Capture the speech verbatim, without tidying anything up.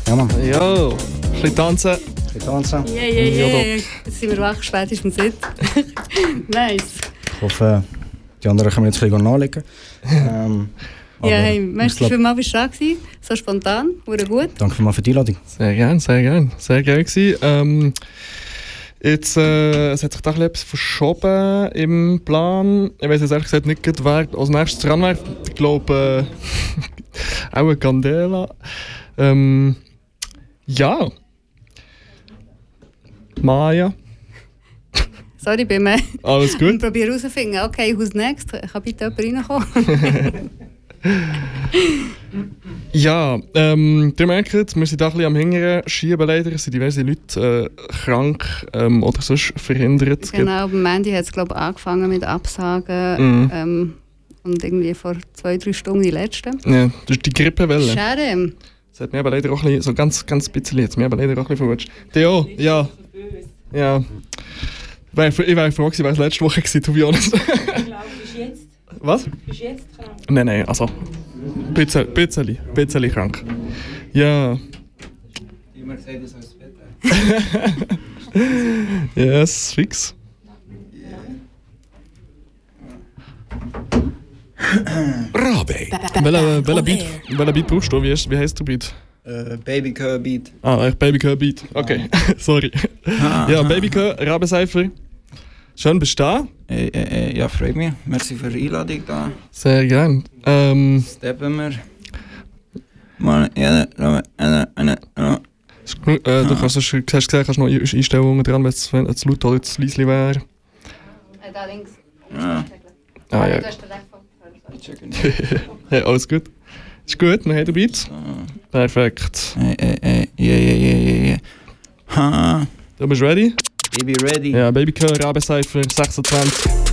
Ja, Mann. Ja, ein bisschen tanzen. Ein bisschen tanzen. Yeah, yeah, yeah. Jetzt sind wir wach, spät ist vom Set. Nice. Ich hoffe, die anderen können wir jetzt ein bisschen nachlegen. Ähm, ja, hey, merci glaub... vielmals, bist du da gewesen. So spontan, wurde gut. Danke vielmals für die Einladung. Sehr gerne, sehr gerne. Sehr gerne gewesen. Ähm, jetzt, äh, es hat sich doch etwas verschoben im Plan. Ich weiß jetzt ehrlich gesagt nicht, wer als nächstes dran wäre. Ich glaube, äh, auch eine Candela. Ähm, ja. Maya. Sorry, bin mir. Alles gut. Ich probiere herauszufinden, okay, who's next? Kann bitte jemand reinkommen? Ja, ähm, ihr merkt, wir sind da ein bisschen am Hingern schieben leider. Es sind diverse Leute äh, krank ähm, oder sonst verhindert. Genau, beim Mandy hat es glaube ich angefangen mit Absagen. Mhm. Ähm, und irgendwie vor zwei, drei Stunden die letzte. Ja, das ist die Grippewelle. Schade. Das hat mir aber leider auch ein bisschen, so ganz, ganz bisschen, jetzt mir aber leider auch ein bisschen verwutscht. Theo, ja. Ja. Ich wäre froh gewesen, weil es letzte Woche war, to be honest. Ich glaube, bist du jetzt? Was? Bist du jetzt krank? Nein, nein, also. Ein bisschen, bisschen, bisschen krank. Ja. Immer gesagt, das heißt Bett. Yes, fix. Rabe. Welcher welcher Beat, welcher Beat brauchst du? Wie, ist, wie heisst der Beat? Uh, Baby Curl Beat. Ah, echt Babycur Beat. Okay, sorry. Ja, Babycur, Rabencypher. Schön, bist du da? Äh, äh, ja, freut mich. Merci für die Einladung da. Sehr gern. Ähm, Steppen wir. Mal, ja, ja, ja, ja, ja. ist genug, äh, du kannst, hast gesehen, kannst noch Einstellungen dran, wenn es wenn es laut oder zu leise wäre. Äh, da links. Ja. Ah ja. Ich check ihn. Hey, alles gut. Ist gut, wir haben den Beat. Perfekt. Ey, ey, ey, yeah, yeah, yeah, yeah, yeah. Ha. Du bist ready? Baby ready. Ja, Babycur, Rabencypher, sechsundzwanzig.